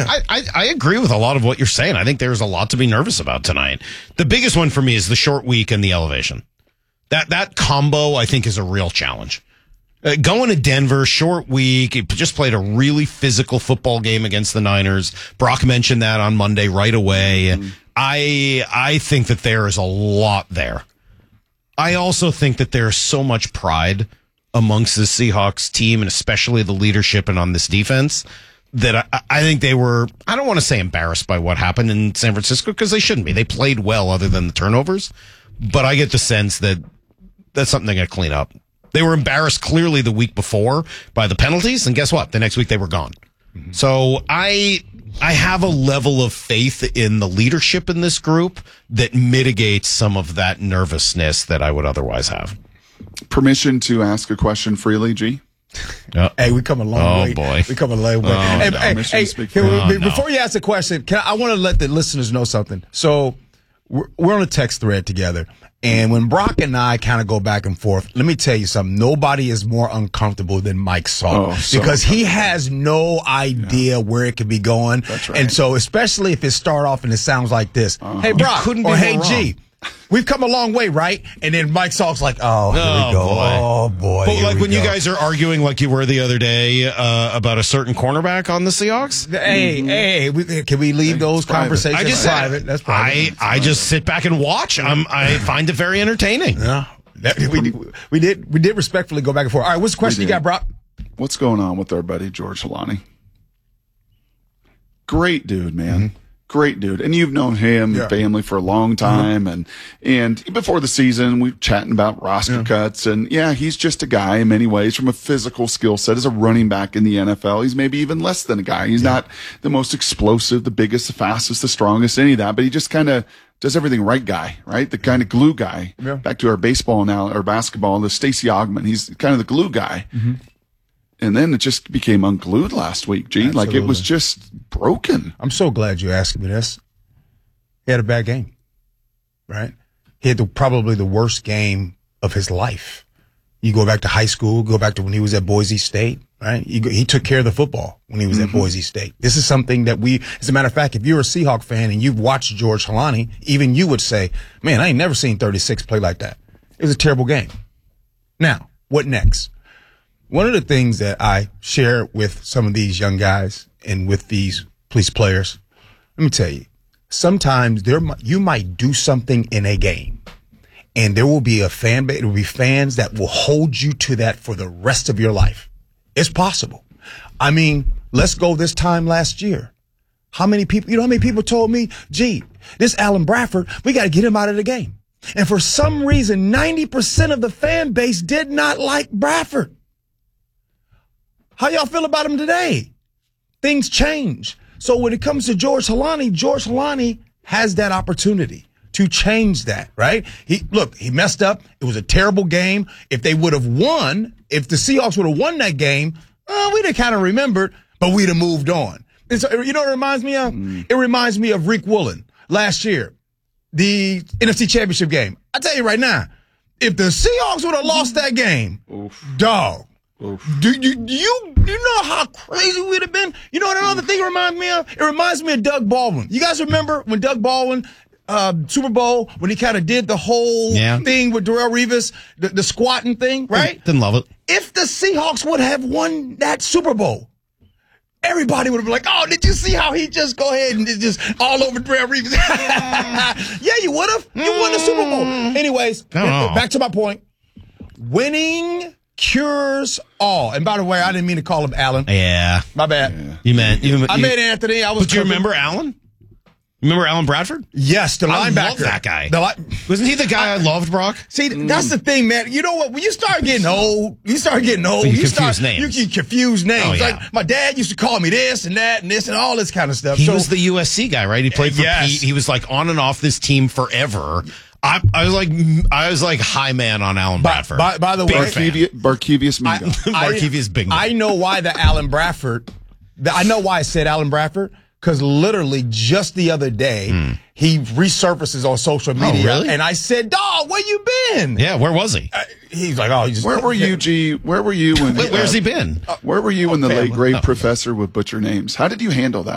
I agree with a lot of what you're saying. I think there's a lot to be nervous about tonight. The biggest one for me is the short week and the elevation. That combo, I think, is a real challenge. Going to Denver, short week, he just played a really physical football game against the Niners. Brock mentioned that on Monday right away. I think that there is a lot there. I also think that there's so much pride amongst the Seahawks team, and especially the leadership and on this defense, that I think they were, I don't want to say embarrassed by what happened in San Francisco, because they shouldn't be. They played well other than the turnovers. But I get the sense that that's something they got to clean up. They were embarrassed clearly the week before by the penalties, and guess what? The next week they were gone. Mm-hmm. So I have a level of faith in the leadership in this group that mitigates some of that nervousness that I would otherwise have. Permission to ask a question freely, G? Hey, we come a long way. Oh, boy. We come a long way. Before you ask the question, I want to let the listeners know something. So we're on a text thread together. And when Brock and I kind of go back and forth, let me tell you something. Nobody is more uncomfortable than Mike Salk because he has no idea where it could be going. That's right. And so, especially if it start off and it sounds like this, hey, Brock, or hey, G, we've come a long way, right? And then Mike Salk's like, oh, here we go. Boy. Oh, boy. But like when you guys are arguing like you were the other day about a certain cornerback on the Seahawks? Hey, can we leave those conversations private? That's private. I just sit back and watch. I find it very entertaining. Yeah. We did respectfully go back and forth. All right, what's the question you got, Brock? What's going on with our buddy George Holani? Great dude, man. Mm-hmm. Great dude. And you've known him, family, for a long time. And before the season, we were chatting about roster cuts. And he's just a guy in many ways from a physical skill set as a running back in the NFL. He's maybe even less than a guy. He's not the most explosive, the biggest, the fastest, the strongest, any of that. But he just kind of does everything right guy, right? The kind of glue guy. Yeah. Back to our baseball now, or basketball, the Stacey Augmon. He's kind of the glue guy. Mm-hmm. And then it just became unglued last week, G. Absolutely. Like it was just broken. I'm so glad you asked me this. He had a bad game, right? He had probably the worst game of his life. You go back to high school, go back to when he was at Boise State, right? He took care of the football when he was at Boise State. This is something that as a matter of fact, if you're a Seahawk fan and you've watched George Holani, even you would say, man, I ain't never seen 36 play like that. It was a terrible game. Now, what next? One of the things that I share with some of these young guys and with these police players, let me tell you, sometimes you might do something in a game, and there will be a fan base, there will be fans that will hold you to that for the rest of your life. It's possible. I mean, let's go this time last year. How many people told me, gee, this Alan Bradford, we got to get him out of the game. And for some reason, 90% of the fan base did not like Bradford. How y'all feel about him today? Things change. So when it comes to George Holani has that opportunity to change that, right? He messed up. It was a terrible game. If they would have won, if the Seahawks would have won that game, we'd have kind of remembered, but we'd have moved on. You know what it reminds me of? It reminds me of Rick Woolen last year, the NFC Championship game. I tell you right now, if the Seahawks would have lost that game, dog, do you know how crazy we'd have been? You know what another thing it reminds me of? It reminds me of Doug Baldwin. You guys remember when Doug Baldwin, Super Bowl, when he kind of did the whole thing with Darrelle Revis, the squatting thing, right? Didn't love it. If the Seahawks would have won that Super Bowl, everybody would have been like, oh, did you see how he just go ahead and just all over Darrelle Revis? Yeah, you would have. You won the Super Bowl. Anyways, back to my point. Winning cures all. And by the way, I didn't mean to call him Alan. Yeah. My bad. Yeah. I made Anthony. But do you remember Alan? Remember Alan Bradford? Yes, the linebacker. I love that guy. Wasn't he the guy I loved, Brock? See, that's the thing, man. You know what? When you start getting old, you confuse names. You confuse names. Oh, yeah. Like my dad used to call me this and that and this and all this kind of stuff. He was the USC guy, right? He played for Pete. He was like on and off this team forever. I was like high man on Alan Bradford. By the way, Barkevius Mingo. Barkevius Bingo. I know why I know why I said Alan Bradford. Because literally just the other day, he resurfaces on social media. Oh, really? And I said, dog, where you been? Yeah, where was he? He's like, oh, where were you, G? Where were you when? Where's he been? Where were you when the late great professor would butcher names? How did you handle that?